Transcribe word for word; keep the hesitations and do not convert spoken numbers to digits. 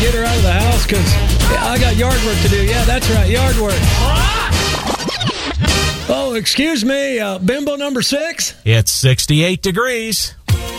get her out of the house because yeah, I got yard work to do. Yeah, that's right, yard work. Oh, excuse me, uh, bimbo number six? It's sixty-eight degrees.